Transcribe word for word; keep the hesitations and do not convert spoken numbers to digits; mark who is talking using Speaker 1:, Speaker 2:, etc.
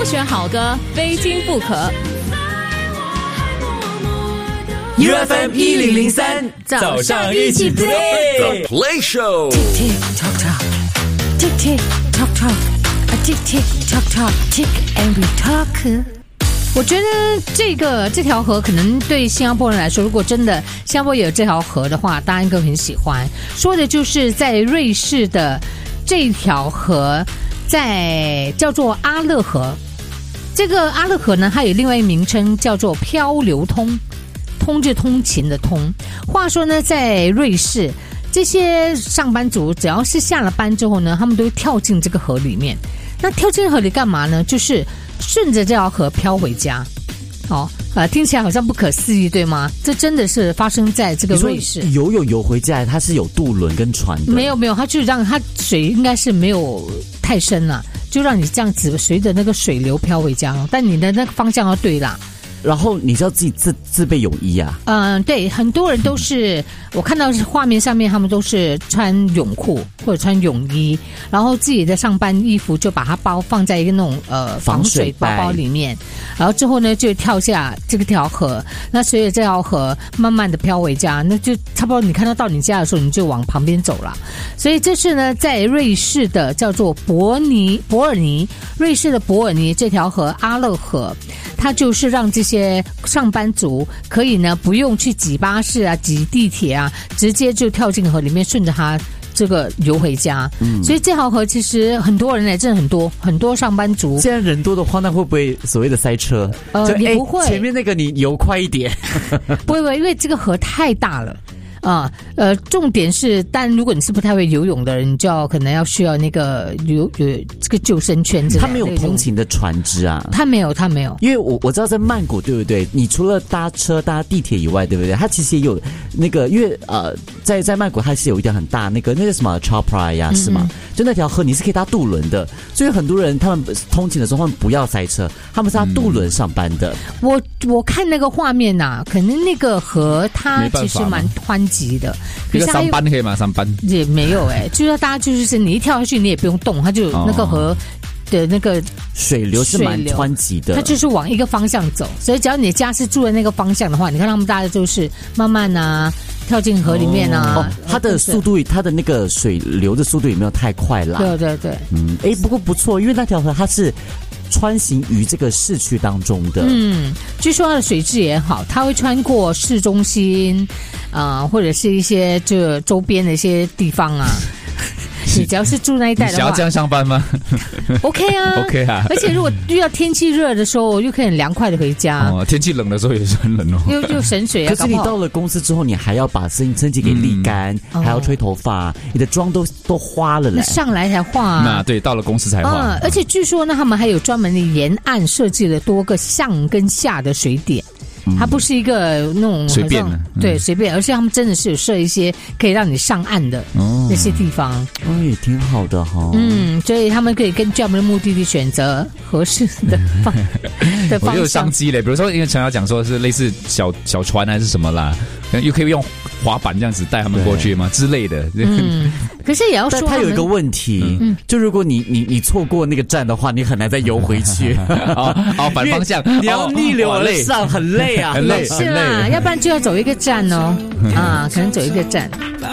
Speaker 1: 挑选好歌，非听不可。
Speaker 2: U F M 一零零三，早上一起 play
Speaker 3: The Play Show。
Speaker 4: Tick tock tock, tick tick tock tock, a tick tick tock tock, tick and we talk。
Speaker 5: 我觉得这个这条河可能对新加坡人来说，如果真的新加坡有这条河的话，大家应该很喜欢。说的就是在瑞士的这条河，在叫做阿勒河。这个阿勒河呢，它有另外一个名称叫做漂流通。通就通勤的通。话说呢，在瑞士，这些上班族只要是下了班之后呢，他们都会跳进这个河里面。那跳进河里干嘛呢？就是顺着这条河漂回家。哦，呃，听起来好像不可思议，对吗？这真的是发生在这个瑞士。
Speaker 2: 游泳游回家，它是有渡轮跟船的。
Speaker 5: 没有没有，它就让它水应该是没有太深了，就让你这样子随着那个水流漂回家。但你的那个方向要对啦。
Speaker 2: 然后你是要自己自自备泳衣啊？
Speaker 5: 嗯，对，很多人都是我看到画面上面，他们都是穿泳裤或者穿泳衣，然后自己的上班衣服就把它包放在一个那种呃防水包包里面，然后之后呢就跳下这个条河，那随着这条河慢慢的漂回家，那就差不多你看到到你家的时候，你就往旁边走了。所以这是呢，在瑞士的叫做伯尼伯尔尼，瑞士的伯尔尼这条河阿勒河，它就是让这些些上班族可以呢不用去挤巴士啊挤地铁啊，直接就跳进河里面顺着它这个游回家。嗯，所以这条河其实很多人呢，真的很多很多上班族。
Speaker 2: 既然人多的话，那会不会所谓的塞车？
Speaker 5: 呃，也不会。
Speaker 2: 前面那个你游快一点。
Speaker 5: 不会不会，因为这个河太大了。啊，呃，重点是，但如果你是不太会游泳的人，你就要可能要需要那个有有这个救生圈之类的。
Speaker 2: 他没有通勤的船只啊？
Speaker 5: 他没有，他没有。
Speaker 2: 因为我我知道在曼谷，对不对？你除了搭车搭地铁以外，对不对？它其实也有那个，因为呃，在在曼谷它是有一条很大那个那个什么 Chopra 呀，是吗？嗯、就那条河你是可以搭渡轮的，所以很多人他们通勤的时候，他们不要塞车，他们是搭渡轮上班的。
Speaker 5: 嗯、我我看那个画面呐、啊，可能那个河它其实蛮宽。急的，
Speaker 6: 一个上班可以吗？上班
Speaker 5: 也没有哎、欸，就是大家就是你一跳下去，你也不用动，它就那个河的那个
Speaker 2: 水流是蛮湍急的，
Speaker 5: 它就是往一个方向走，所以只要你的家是住在那个方向的话，你看他们大家就是慢慢啊跳进河里面啊，
Speaker 2: 哦、它的速度，它的那个水流的速度也没有太快啦。
Speaker 5: 对对对，
Speaker 2: 嗯，哎，不过不错，因为那条河它是穿行于这个市区当中的。
Speaker 5: 嗯，据说它的水质也好，它会穿过市中心啊、呃，或者是一些这周边的一些地方啊。你只要是住那一带的话，
Speaker 6: 你想要这样上班吗
Speaker 5: ？OK 啊
Speaker 6: ，OK 啊。
Speaker 5: 而且如果遇到天气热的时候，又可以很凉快的回家。
Speaker 6: 哦，天气冷的时候也是很冷哦。
Speaker 5: 又又省水啊。
Speaker 2: 可是你到了公司之后，你还要把身身体给沥干，嗯、还要吹头发，哦、你的妆都都花了嘞。
Speaker 5: 那上来才化、啊。
Speaker 6: 那对，到了公司才化。
Speaker 5: 嗯，而且据说呢，他们还有专门的沿岸设计了多个上跟下的水点。它不是一个那种
Speaker 6: 随便的，
Speaker 5: 嗯、对随便，而且他们真的是有设一些可以让你上岸的那些地方，
Speaker 2: 哦，也挺好的哈、哦。
Speaker 5: 嗯，所以他们可以根据他们的目的地选择合适的方的方向。
Speaker 6: 我就有商机嘞，比如说，因为常常讲说是类似小小船还是什么啦，又可以用滑板这样子带他们过去嘛之类的。
Speaker 5: 嗯，可是也要说，
Speaker 2: 但它有一个问题，嗯、就如果你你你错过那个站的话，你很难再游回去。
Speaker 6: 哦哦，反方向，
Speaker 2: 你要逆流而上，很累啊，
Speaker 6: 很累，
Speaker 5: 是啦，要不然就要走一个站哦，啊，可能走一个站。